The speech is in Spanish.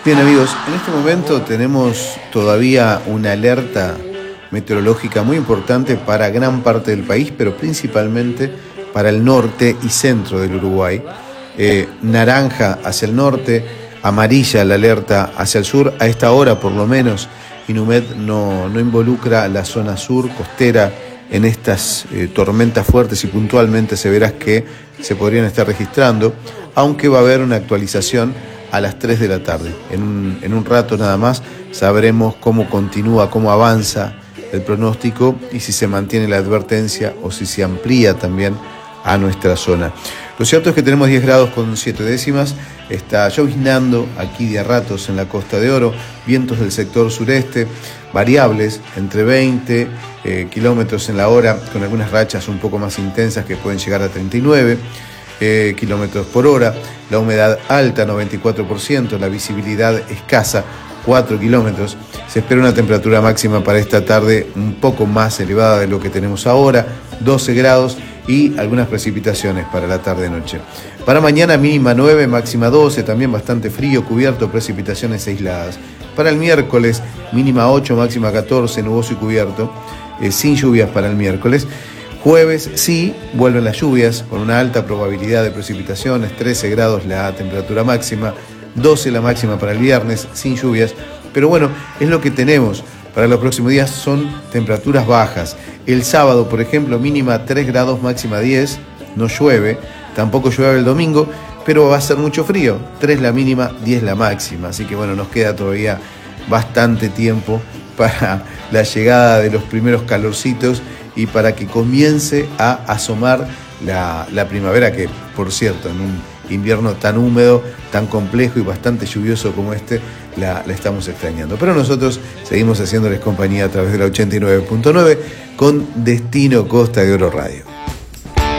Bien amigos, en este momento tenemos todavía una alerta meteorológica muy importante para gran parte del país, pero principalmente para el norte y centro del Uruguay. Naranja hacia el norte, amarilla la alerta hacia el sur. A esta hora por lo menos Inumet no involucra la zona sur costera en estas tormentas fuertes y puntualmente severas que se podrían estar registrando, aunque va a haber una actualización a las 3 de la tarde. En un rato nada más sabremos cómo continúa, cómo avanza el pronóstico y si se mantiene la advertencia o si se amplía también a nuestra zona. Lo cierto es que tenemos 10 grados con 7 décimas, está lloviznando aquí de a ratos en la Costa de Oro, vientos del sector sureste, variables entre 20 kilómetros en la hora, con algunas rachas un poco más intensas que pueden llegar a 39 kilómetros por hora, la humedad alta 94%, la visibilidad escasa 4 kilómetros. Se espera una temperatura máxima para esta tarde un poco más elevada de lo que tenemos ahora, 12 grados y algunas precipitaciones para la tarde-noche. Para mañana mínima 9, máxima 12, también bastante frío, cubierto, precipitaciones aisladas. Para el miércoles mínima 8, máxima 14, nuboso y cubierto, sin lluvias para el miércoles. Jueves sí, vuelven las lluvias con una alta probabilidad de precipitaciones, 13 grados la temperatura máxima, 12 la máxima para el viernes, sin lluvias. Pero bueno, es lo que tenemos. Para los próximos días son temperaturas bajas. El sábado, por ejemplo, mínima 3 grados, máxima 10, no llueve, tampoco llueve el domingo, pero va a ser mucho frío, 3 la mínima, 10 la máxima. Así que bueno, nos queda todavía bastante tiempo para la llegada de los primeros calorcitos y para que comience a asomar la primavera, que por cierto en un invierno tan húmedo, tan complejo y bastante lluvioso como este, la estamos extrañando. Pero nosotros seguimos haciéndoles compañía a través de la 89.9 con Destino Costa de Oro Radio.